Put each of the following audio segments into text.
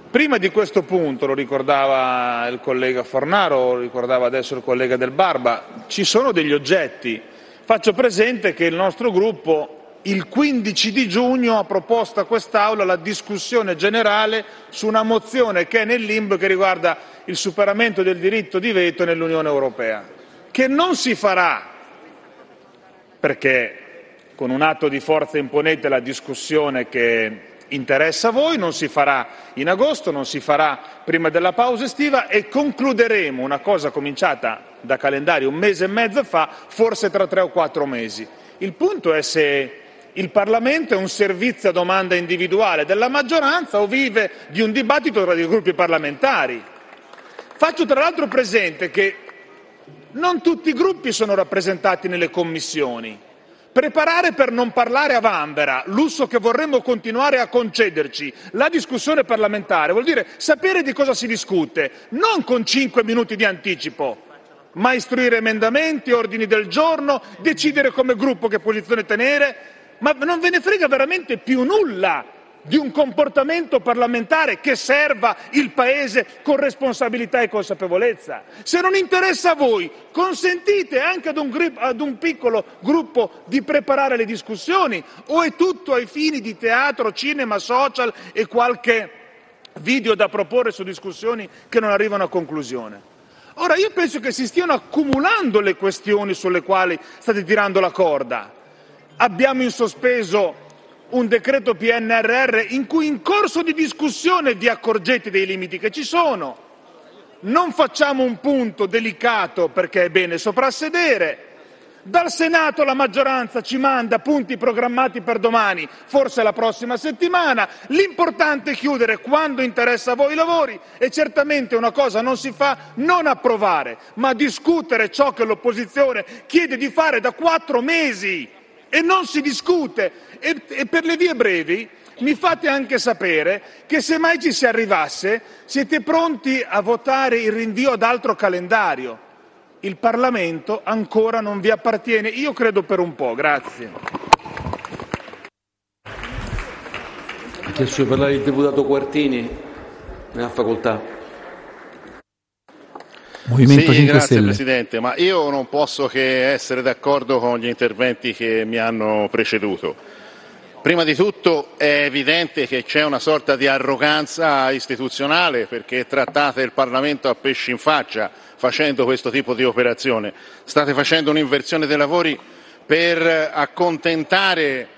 Prima di questo punto, lo ricordava il collega Fornaro, lo ricordava adesso il collega Del Barba, ci sono degli oggetti. Faccio presente che il nostro gruppo il 15 di giugno ha proposto a quest'Aula la discussione generale su una mozione che è nel limbo e che riguarda il superamento del diritto di veto nell'Unione Europea, che non si farà perché con un atto di forza imponete la discussione che interessa a voi, non si farà in agosto, non si farà prima della pausa estiva e concluderemo una cosa cominciata da calendario un mese e mezzo fa, forse tra 3 o 4 mesi. Il punto è se il Parlamento è un servizio a domanda individuale della maggioranza o vive di un dibattito tra i gruppi parlamentari. Faccio tra l'altro presente che non tutti i gruppi sono rappresentati nelle commissioni. Preparare per non parlare a vanvera, lusso che vorremmo continuare a concederci, la discussione parlamentare vuol dire sapere di cosa si discute, non con 5 minuti di anticipo, ma istruire emendamenti, ordini del giorno, decidere come gruppo che posizione tenere, ma non ve ne frega veramente più nulla di un comportamento parlamentare che serva il Paese con responsabilità e consapevolezza. Se non interessa a voi, consentite anche ad un piccolo gruppo di preparare le discussioni, o è tutto ai fini di teatro, cinema, social e qualche video da proporre su discussioni che non arrivano a conclusione? Ora, io penso che si stiano accumulando le questioni sulle quali state tirando la corda. Abbiamo in sospeso un decreto PNRR in cui in corso di discussione vi accorgete dei limiti che ci sono. Non facciamo un punto delicato perché è bene soprassedere. Dal Senato la maggioranza ci manda punti programmati per domani, forse la prossima settimana. L'importante è chiudere quando interessa a voi i lavori e certamente una cosa non si fa non approvare, ma discutere ciò che l'opposizione chiede di fare da 4 mesi. E non si discute. E per le vie brevi mi fate anche sapere che se mai ci si arrivasse siete pronti a votare il rinvio ad altro calendario. Il Parlamento ancora non vi appartiene, io credo per un po'. Grazie. Ha chiesto di parlare il deputato Quartini, ne ha facoltà. Movimento 5 grazie Stelle. Presidente, ma io non posso che essere d'accordo con gli interventi che mi hanno preceduto. Prima di tutto è evidente che c'è una sorta di arroganza istituzionale perché trattate il Parlamento a pesci in faccia facendo questo tipo di operazione. State facendo un'inversione dei lavori per accontentare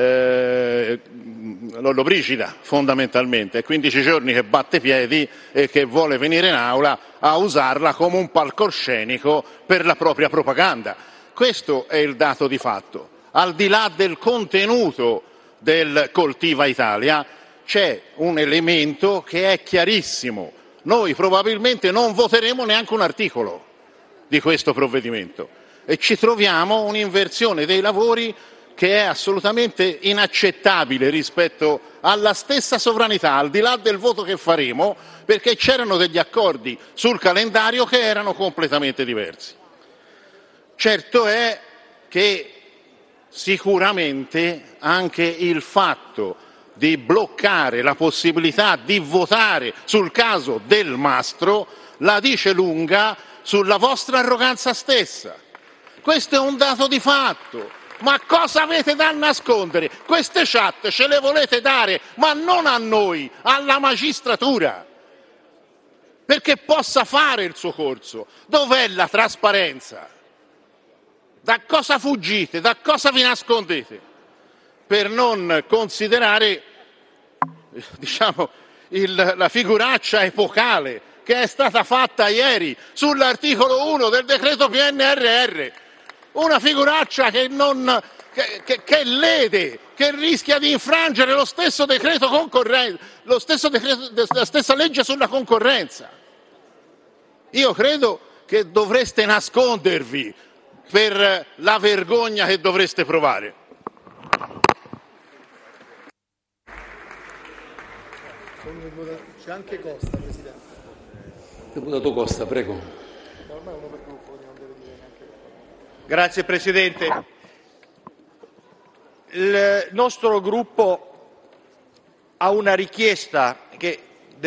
Lollobrigida fondamentalmente, 15 giorni che batte piedi e che vuole venire in aula a usarla come un palcoscenico per la propria propaganda. Questo è il dato di fatto. Al di là del contenuto del Coltiva Italia c'è un elemento che è chiarissimo. Noi probabilmente non voteremo neanche un articolo di questo provvedimento e ci troviamo un'inversione dei lavori che è assolutamente inaccettabile rispetto alla stessa sovranità, al di là del voto che faremo, perché c'erano degli accordi sul calendario che erano completamente diversi. Certo è che sicuramente anche il fatto di bloccare la possibilità di votare sul caso del Mastro la dice lunga sulla vostra arroganza stessa. Questo è un dato di fatto. Ma cosa avete da nascondere? Queste chat ce le volete dare, ma non a noi, alla magistratura, perché possa fare il suo corso. Dov'è la trasparenza? Da cosa fuggite? Da cosa vi nascondete? Per non considerare, la figuraccia epocale che è stata fatta ieri sull'articolo 1 del decreto PNRR. Una figuraccia che lede, che rischia di infrangere lo stesso decreto concorrenza, la stessa legge sulla concorrenza. Io credo che dovreste nascondervi per la vergogna che dovreste provare. C'è anche Costa, Presidente. Deputato Costa, prego. Grazie Presidente. Il nostro gruppo ha una richiesta che